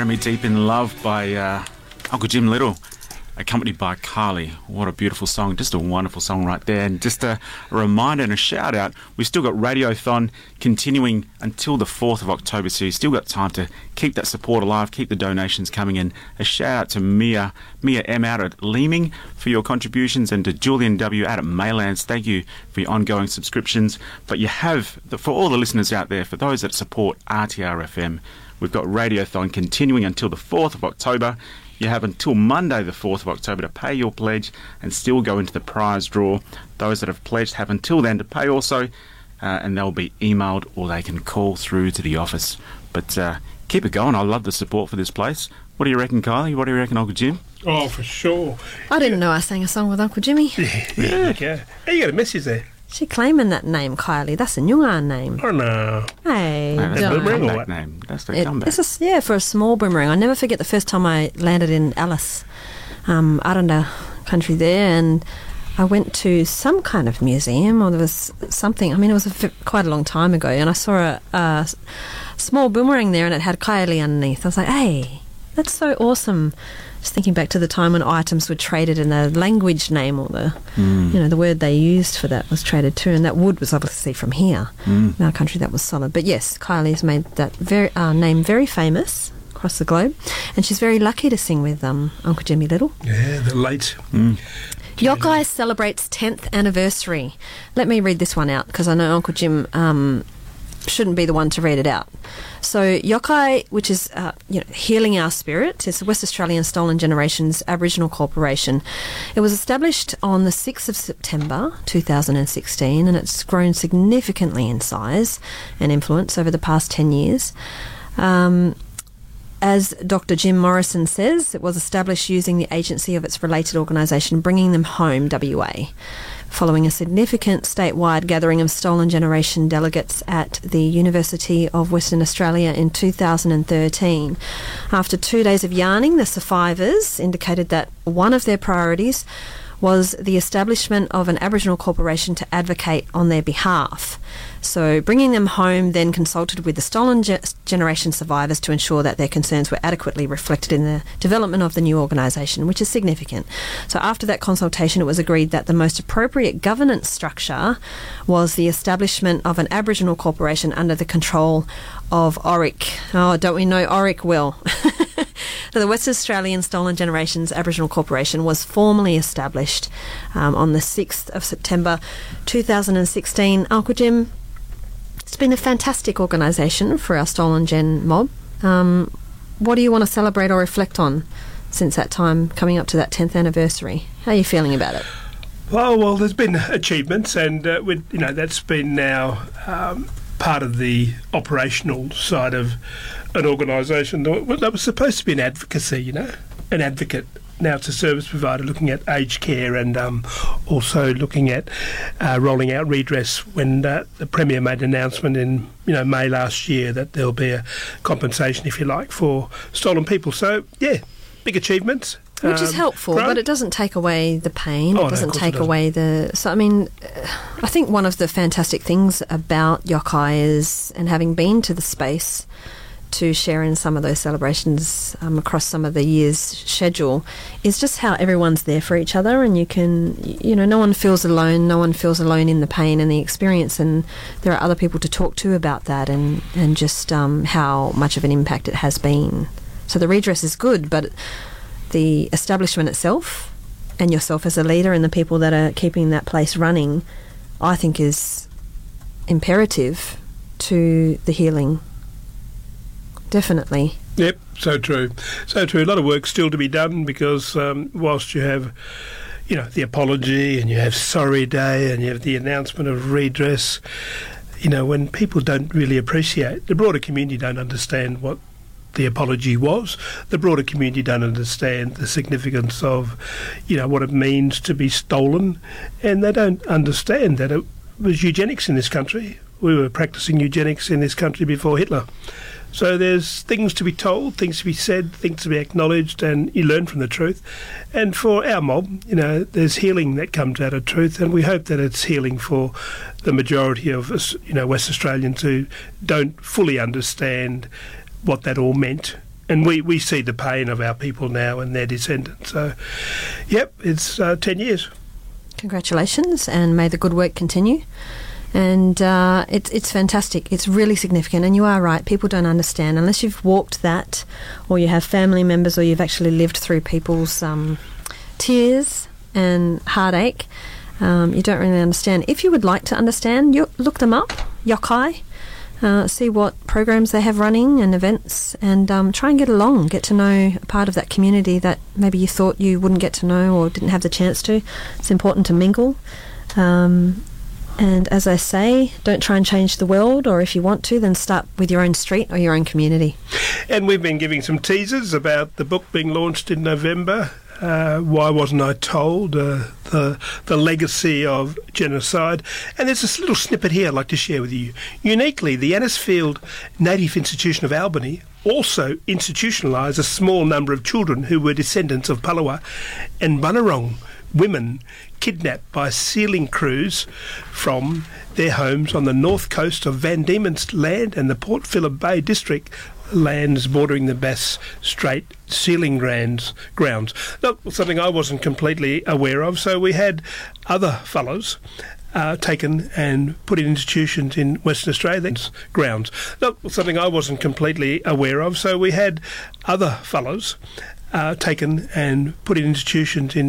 Me Deep in Love by Uncle Jim Little, accompanied by Kylie. What a beautiful song. Just a wonderful song right there. And just a reminder and a shout out, we've still got Radiothon continuing until the 4th of October, so you've still got time to keep that support alive, keep the donations coming in. A shout out to Mia M out at Leeming for your contributions, and to Julian W out at Maylands. Thank you for your ongoing subscriptions. But you have, for all the listeners out there, for those that support RTR-FM, we've got Radiothon continuing until the 4th of October. You have until Monday the 4th of October to pay your pledge and still go into the prize draw. Those that have pledged have until then to pay also, and they'll be emailed or they can call through to the office. But keep it going. I love the support for this place. What do you reckon, Kylie? What do you reckon, Uncle Jim? Oh, for sure. I didn't know I sang a song with Uncle Jimmy. Yeah. Hey, you got a message there. She claiming that name, Kylie. That's a Nyungan name. Oh, no. Hey. No, that's don't. the comeback name. That's the comeback. For a small boomerang. I never forget the first time I landed in Alice, Aranda country there, and I went to some kind of museum, or there was something. I mean, it was quite a long time ago, and I saw a small boomerang there, and it had Kylie underneath. I was like, hey, that's so awesome. Just thinking back to the time when items were traded and the language name or the the word they used for that was traded too, and that wood was obviously from here, in our country. That was solid. But yes, Kylie's made that name very famous across the globe, and she's very lucky to sing with Uncle Jimmy Little. Yeah, the late. Yokai celebrates 10th anniversary. Let me read this one out because I know Uncle Jim shouldn't be the one to read it out. So Yokai, which is Healing Our Spirit, is the West Australian Stolen Generations Aboriginal Corporation. It was established on the 6th of September 2016, and it's grown significantly in size and influence over the past 10 years. As Dr. Jim Morrison says, it was established using the agency of its related organisation, Bringing Them Home, WA, following a significant statewide gathering of Stolen Generation delegates at the University of Western Australia in 2013. After 2 days of yarning, the survivors indicated that one of their priorities was the establishment of an Aboriginal corporation to advocate on their behalf. So Bringing Them Home then consulted with the Stolen Generation survivors to ensure that their concerns were adequately reflected in the development of the new organisation, which is significant. So after that consultation, it was agreed that the most appropriate governance structure was the establishment of an Aboriginal corporation under the control of ORIC. Oh, don't we know ORIC well? The West Australian Stolen Generations Aboriginal Corporation was formally established on the 6th of September 2016. Uncle Jim, it's been a fantastic organisation for our Stolen Gen mob. What do you want to celebrate or reflect on since that time, coming up to that 10th anniversary? How are you feeling about it? Well, there's been achievements, and that's been now part of the operational side of an organisation that was supposed to be an advocacy, an advocate. Now it's a service provider looking at aged care and also looking at rolling out redress when the Premier made an announcement in May last year that there'll be a compensation, if you like, for stolen people. So, yeah, big achievements. Which is helpful, but it doesn't take away the pain. It doesn't take away the... So, I mean, I think one of the fantastic things about Yokai is, and having been to the space to share in some of those celebrations across some of the year's schedule, is just how everyone's there for each other, and you can, no one feels alone. No one feels alone in the pain and the experience, and there are other people to talk to about that, and just how much of an impact it has been. So the redress is good, but the establishment itself and yourself as a leader and the people that are keeping that place running, I think is imperative to the healing. Definitely. Yep, so true. So true. A lot of work still to be done because whilst you have, the apology and you have Sorry Day and you have the announcement of redress, when people don't really appreciate, the broader community don't understand what the apology was. The broader community don't understand the significance of, what it means to be stolen, and they don't understand that it was eugenics in this country. We were practicing eugenics in this country before Hitler. So there's things to be told, things to be said, things to be acknowledged, and you learn from the truth. And for our mob, there's healing that comes out of truth, and we hope that it's healing for the majority of us, West Australians who don't fully understand what that all meant And we see the pain of our people now and their descendants. So, yep, it's 10 years. Congratulations, and may the good work continue. And it's fantastic. It's really significant. And you are right. People don't understand unless you've walked that, or you have family members, or you've actually lived through people's tears and heartache. You don't really understand. If you would like to understand, look them up, Yokai. See what programs they have running and events, and try and get along, get to know a part of that community that maybe you thought you wouldn't get to know or didn't have the chance to. It's important to mingle. And as I say, don't try and change the world, or if you want to, then start with your own street or your own community. And we've been giving some teasers about the book being launched in November. Why Wasn't I Told? The legacy of genocide. And there's this little snippet here I'd like to share with you. Uniquely, the Annisfield Native Institution of Albany also institutionalised a small number of children who were descendants of Palawa and Bunurong women kidnapped by sealing crews from their homes on the north coast of Van Diemen's Land and the Port Phillip Bay district lands bordering the Bass Strait sealing grounds. Not something I wasn't completely aware of, so we had other fellows taken and put in institutions in Western Australia. Grounds. Not something I wasn't completely aware of, so we had other fellows taken and put in institutions in